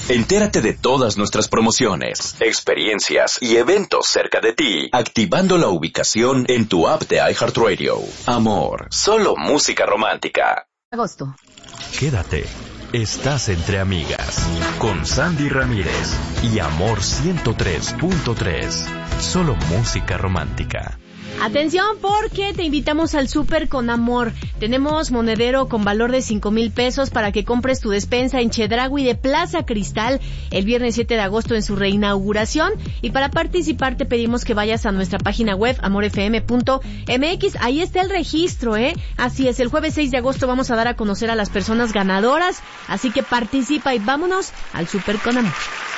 Entérate de todas nuestras promociones, experiencias y eventos cerca de ti, activando la ubicación en tu app de iHeartRadio. Amor, solo música romántica. Agosto. Quédate. Estás entre amigas con Sandy Ramírez y Amor 103.3. Solo música romántica. Atención porque te invitamos al súper con amor. Tenemos monedero con valor de 5,000 pesos para que compres tu despensa en Chedraui de Plaza Cristal el viernes 7 de agosto en su reinauguración. Y para participar te pedimos que vayas a nuestra página web amorfm.mx. Ahí está el registro, Así es, el jueves 6 de agosto vamos a dar a conocer a las personas ganadoras. Así que participa y vámonos al súper con amor.